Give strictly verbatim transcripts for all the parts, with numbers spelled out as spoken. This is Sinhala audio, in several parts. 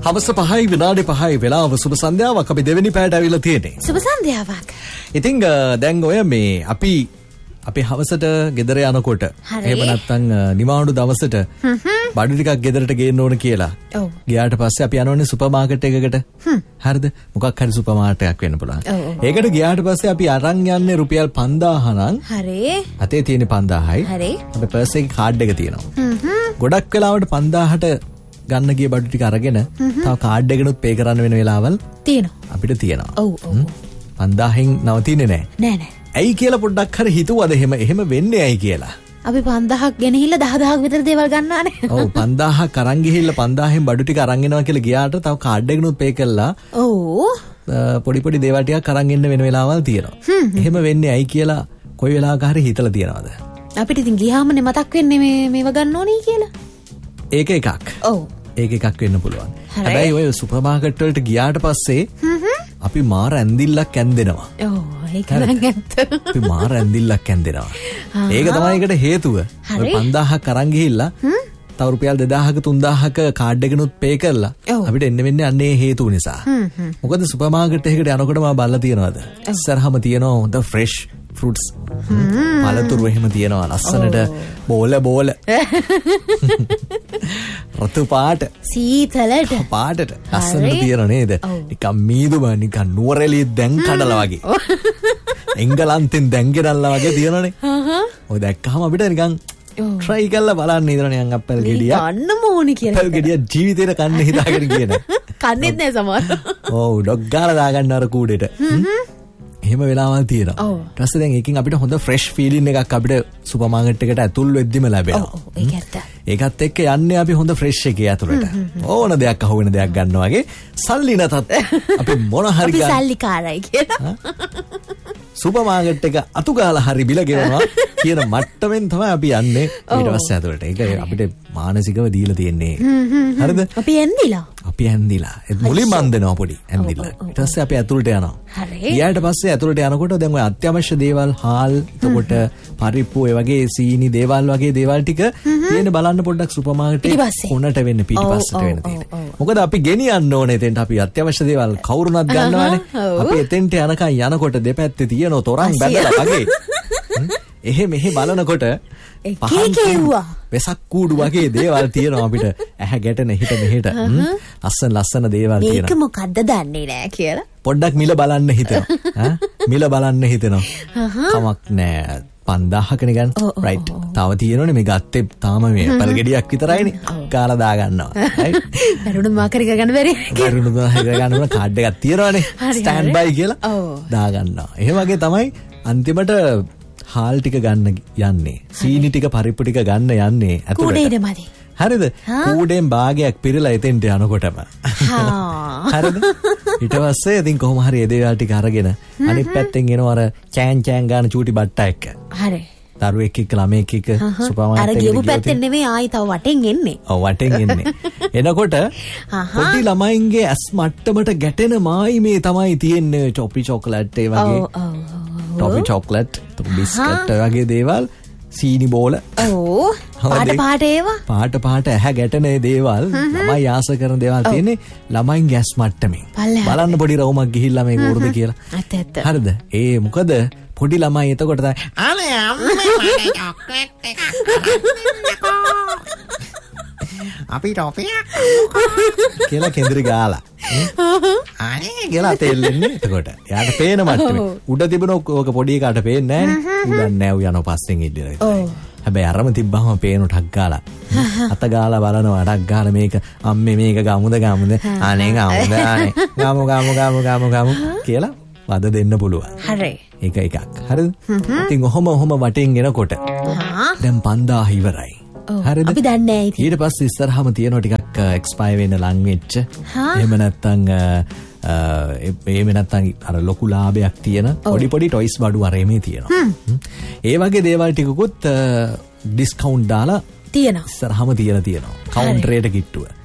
හවස පහයි විනාඩි පහයි වෙලාව සුබ සන්ධ්‍යාවක් අපි දෙවෙනි පැයට ඇවිල්ලා තියෙන්නේ. සුබ සන්ධ්‍යාවක්. ඉතින් දැන් ඔය මේ අපි අපි හවසට ගෙදර යනකොට එහෙම නැත්නම් නිවාඩු දවසට බඩු ටිකක් ගෙදරට ගේන්න ඕන කියලා. ඔව්. ගියාට පස්සේ අපි යනෝනේ සුපර් මාකට් එකකට. හරිද? මොකක් හරි සුපර් මාකට් එකක් වෙන්න පුළුවන්. ඒකට ගියාට පස්සේ අපි අරන් යන්නේ රුපියල් පන්දාහ නම්. හරි. අතේ තියෙන පන්දාහයි. හරි. අපේ පර්ස් එකේ කාඩ් එක තියෙනවා. ගොඩක් වෙලාවට පන්දාහට ගන්න ගිය බඩු ටික අරගෙන තව කාඩ් එකනොත් පේ කරන්න වෙන වෙලාවල් තියෙනවා. අපිට තියෙනවා. ඔව් ඔව්. පන්දාහෙන් නවතින්නේ නැහැ. නෑ නෑ. ඇයි කියලා පොඩ්ඩක් හරි හිතුවද එහෙම එහෙම වෙන්නේ ඇයි කියලා? අපි පන්දාහක් ගෙනහිල්ලා දහදාහක් විතර දේවල් ගන්නවානේ. ඔව් පන්දාහක් අරන් ගිහිල්ලා පන්දාහෙන් බඩු ටික අරන් එනවා කියලා ගියාට තව කාඩ් එකනොත් පේ කළා. ඔව්. පොඩි පොඩි දේවල් ටිකක් අරන් එන්න වෙන වෙලාවල් තියෙනවා. එහෙම වෙන්නේ ඇයි කියලා කොයි වෙලාවක හරි හිතලා තියනවද? අපිට ඉතින් ගියාමනේ මතක් වෙන්නේ මේ මේව ගන්න ඕනේ කියලා. ඒක එකක්. ඔව්. ඒක එකක් වෙන්න පුළුවන්. හැබැයි ඔය සුපර් මාකට් වලට ගියාට පස්සේ අපි මාර ඇන්දිල්ලක් ඇන්දෙනවා. ඔව් ඒක නම් ඇත්ත. අපි මාර ඇන්දිල්ලක් ඇන්දෙනවා. ඒක තමයි ඒකට හේතුව. ඔය පන්දාහක් අරන් ගිහිල්ලා තව රුපියල් දෙදාහක තුන්දාහක කාඩ් එකනොත් පේ කරලා අපිට එන්න වෙන්නේ අන්නේ හේතුව නිසා. මොකද සුපර් මාකට් එකකට යනකොට මම බලලා තියනවාද? ඉස්සරහම තියනවා හොඳ ෆ්‍රෙෂ් ෆෘට්ස්. පළතුරු එහෙම තියනවා ලස්සනට බෝල බෝල. රතු පාට සීතලට පාටට ලස්සනට තියන නේද? නිකන් මීදුම නිකන් නුවරඑළිය දැන් කඩලා වගේ. එංගලන්තෙන් දැන් ගෙනල්ලා වගේ තියනනේ. ඔය දැක්කම අපිට නිකන් try කරලා බලන්න ඉදරනේ යන් අප්පල් ගෙඩියක්. කන්න ඕනි කියලා. අප්පල් ගෙඩියක් ජීවිතේට කන්න හිතාගෙන කියන. කන්නේත් නෑ සමහර. ඔව් ඩොග් ගාලා දාගන්න අර කූඩේට. එහෙම වෙලාවල් තියෙනවා. ඊට පස්සේ දැන් එකකින් අපිට හොඳ ෆ්‍රෙෂ් ෆීලින් එකක් අපිට සුපර් මාකට් එකට ඇතුල් වෙද්දිම ලැබෙනවා. ඔව් ඒක ඇත්ත. ඒකත් එක්ක යන්නේ අපි හොඳ ෆ්‍රෙෂ් එකේ ඇතුළට. ඕන දෙයක් අහුවෙන දෙයක් ගන්නවා වගේ සල්ලි නැතත් අපි මොන හරි ගන්න. අපි සල්ලිකාරයි කියලා. සුපර් මාකට් එක අතු ගාලා හරි බිල ගෙවනවා කියන මට්ටමින් තමයි අපි යන්නේ ඊට පස්සේ ඇතුළට. ඒක අපිට මානසිකව දීලා තියෙන්නේ. හරිද? අපි ඇන්දිලා. අපි ඇන්දිලා. ඒ මුලින්ම අන්දනවා පොඩි ඇන්දිලා. ඊට පස්සේ අපි ඇතුළට යනවා. හරි. ඊට පස්සේ ඇතුළට යනකොට දැන් ඔය අත්‍යවශ්‍ය දේවල් හාල් එතකොට පරිප්පු ඒ වගේ සීනි දේවල් වගේ දේවල් ටික තියෙන බලන්න පොඩ්ඩක් සුපර් මාකට් එකේ කොනට වෙන්න පිටිපස්සට වෙන්න තියෙන්නේ. මොකද අපි ගෙනියන්න ඕනේ එතෙන්ට අපි අත්‍යවශ්‍ය දේවල් කවුරුනත් ගන්නවානේ. අපි එතෙන්ට යනකම් යනකොට දෙපැත්තේ තියෙන තොරන් බැඳලා වගේ. එහෙ මෙහෙ බලනකොට පහන් වෙසක් කූඩු වගේ දේවල් තියෙනවා අපිට ඇහැ ගැටෙන හිට මෙහෙට. ලස්සන ලස්සන දේවල් තියෙනවා. මේක මොකද්ද දන්නේ නැහැ කියලා. පොඩ්ඩක් මිල බලන්න හිතෙනවා. මිල බලන්න හිතෙනවා. කමක් නැහැ. පන්දාහකනේ ගන්න. රයිට්. තව තියෙනවනේ මේ ගත්තේ තාම මේ ඇපල් ගෙඩියක් විතරයිනේ. කාලා දා ගන්නවා. රයිට්. දරුණු මාකරි කරගන්න බැරි. දරුණු මාකරි කරගන්න ඕන කාඩ් එකක් තියෙනවනේ. ස්ටෑන්ඩ් බයි කියලා දා ගන්නවා. එහෙම වගේ තමයි අන්තිමට හාල් ටික ගන්න යන්නේ. සීනි ටික පරිප්පු ටික ගන්න යන්නේ ඇතුළට. කූඩේට මදි. හරිද? කූඩෙන් භාගයක් පිරලා එතෙන්ට යනකොටම. හරිද? ඊට පස්සේ ඉතින් කොහොම හරි ඒ දේවල් ටික අරගෙන අනිත් පැත්තෙන් එනවා අර චෑන් චෑන් ගන්න චූටි බට්ටා එක්ක. හරි. දරුවෙක් එක්ක ළමයෙක් එක්ක සුපර් මාකට් එකේ. අර ගියපු පැත්තෙන් නෙමෙයි ආයි තව වටෙන් එන්නේ. ඔව් වටෙන් එන්නේ. එනකොට පොඩි ළමයින්ගේ ඇස් මට්ටමට ගැටෙන මායි මේ තමයි තියෙන්නේ චොපි චොකලට් ඒ වගේ. ඔව් ඔව්. ටොෆි චොක්ලට් බිස්කට් වගේ දේවල් සීනි බෝල. ඔව් පාට පාට ඒවා පාට පාට ඇහැ ගැටෙන දේවල් ළමයි ආස කරන දේවල් තියෙන්නේ ළමයින් ගැස් මට්ටමේ. බලන්න පොඩි රවුමක් ගිහිල්ලා මේක උරුද කියලා. ඇත්ත ඇත්ත. හරිද? ඒ මොකද පොඩි ළමයි එතකොට තමයි අනේ අම්මේ මට චොක්ලට් එකක් අපි ටොෆියක් කියලා කෙන්දරි ගාලා අනේ කියලා තෙල්ලෙන්නේ එතකොට. යාට පේන මට්ටමේ. උඩ තිබුණ ඕක පොඩි එකාට පේන්නේ නැහැ නේ. උඩන් නෑ යන පස්සෙන් ඉල්ලලා. හැබැයි අරම තිබ්බම පේන ටක් ගාලා. අත ගාලා බලනවා ටක් ගාලා මේක අම්මේ මේක ගමුද ගමුද අනේ ගමුද අනේ ගමු ගමු ගමු ගමු ගමු කියලා වද දෙන්න පුළුවන්. හරි. ඒක එකක්. හරිද? ඉතින් ඔහොම ඔහොම වටෙන් එනකොට දැන් පන්දාහ ඉවරයි. හරිද? අපි දන්නේ නැහැ ඉතින්. ඊට පස්සේ ඉස්සරහම තියෙනවා ටිකක් එක්ස්පයර් වෙන්න ලං වෙච්ච. එහෙම නැත්නම් එහෙම නැත්නම් අර ලොකු ලාභයක් තියෙන පොඩි පොඩි ටොයිස් බඩු අර එමේ තියෙනවා. ඒ වගේ දේවල් ටිකකුත් ඩිස්කවුන්ට් දාලා තියෙනවා. ඉස්සරහම තියලා තියෙනවා. කවුන්ටරේට කිට්ටුව.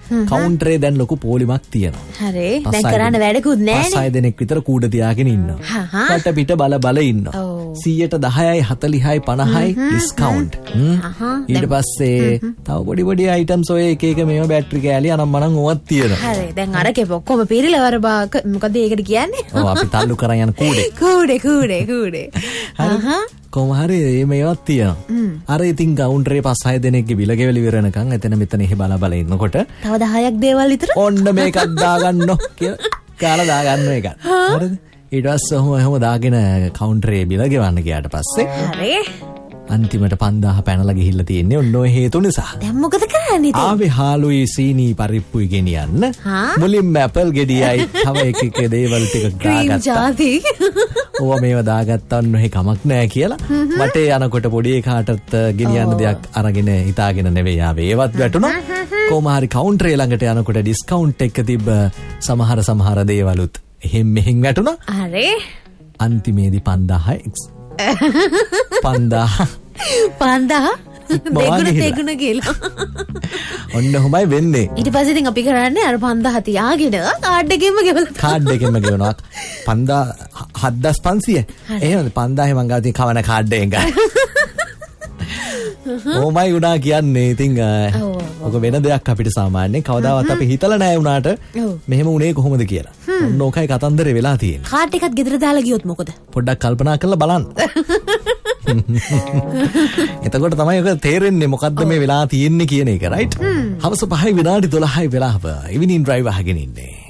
කවුන්ටරේ දැන් ලොකු පොලිමක් තියෙනවා. හරි. දැන් කරන්න වැඩකුත් නැහැ නේ. පස් දෙනෙක් විතර කූඩ තියාගෙන ඉන්නවා. කට පිට බල බල ඉන්නවා. සීයට දහයයි හතලිහයි පනහයි ඩිස්කවුන්ට්. ඊට පස්සේ තව පොඩි පොඩි අයිටම්ස් ඔය එක එක මේව බැටරි කෑලි අනම් මනම් ඕවත් තියෙනවා. හරි. දැන් අරකේ ඔක්කොම පිරිලවර බා මොකද ඒකට කියන්නේ? ඔව් අපි තල්ලු කරන් යන කූඩේ. කූඩේ කූඩේ කූඩේ. හරි. කොහොම හරි මේවත් තියෙනවා. අර ඉතින් කවුන්ටරේ පස් හය දෙනෙක්ගේ බිල ගෙවලි ඉවරනකන් එතන මෙතන එහෙ බල බල ඉන්නකොට තව දහයක් දේවල් විතර ඔන්න මේකක් දාගන්නෝ කියලා කාලා දාගන්න එක. හරිද? ඊට පස්සේ ඔහොම එහෙම දාගෙන කවුන්ටරේ බිල ගෙවන්න ගියාට පස්සේ හරි අන්තිමට පන්දාහ පැනලා ගිහිල්ලා තියෙන්නේ ඔන්න ඔය හේතු නිසා. දැන් මොකද කරන්නේ ඉතින්? ආවේ හාලුයි සීනි පරිප්පුයි ගෙනියන්න. මුලින්ම ඇපල් ගෙඩියයි තව එක එක දේවල් ටික දාගත්තා. ඕවා මේව දාගත්තන්න ඔහෙ කමක් නෑ කියලා. මට යනකොට පොඩි එකාටත් ගෙනියන්න දෙයක් අරගෙන හිතාගෙන නෙවෙයි ආවේ. ඒවත් වැටුණා. කොහොම හරි කවුන්ටරේ ළඟට යනකොට ඩිස්කවුන්ට් එක තිබ්බ සමහර සමහර දේවලුත් එහෙම් මෙහෙන් වැටුණා. හරි. අන්තිමේදී පන්දාහයි පන්දාහ පන්දාහ දෙගුණ දෙගුණ කියලා. ඔන්න ඔහොමයි වෙන්නේ. ඊට පස්සේ ඉතින් අපි කරන්නේ අර පන්දාහ තියාගෙන කාඩ් එකෙන්ම ගෙවලා කාඩ් එකෙන්ම ගෙවනවා. පන්දාහ හත්දාස් පන්සිය. එහෙමද පන්දාහේ මං ගාව තියෙන කවන කාඩ් එකෙන් ගන්න. ඕමයි උනා කියන්නේ. ඉතින් ඔක වෙන දෙයක් අපිට සාමාන්‍යයෙන් කවදාවත් අපි හිතලා නැහැ උනාට මෙහෙම උනේ කොහොමද කියලා. ඔන්න ඕකයි කතන්දරේ වෙලා තියෙන්නේ. කාඩ් එකත් ගෙදර දාලා ගියොත් මොකද? පොඩ්ඩක් කල්පනා කරලා බලන්න. එතකොට තමයි ඔක තේරෙන්නේ මොකද්ද මේ වෙලා තියෙන්නේ කියන එක, රයිට්? හවස පහයි විනාඩි දොළහයි වෙලාව ඉවිනින් ඩ්‍රයිව් අහගෙන ඉන්නේ.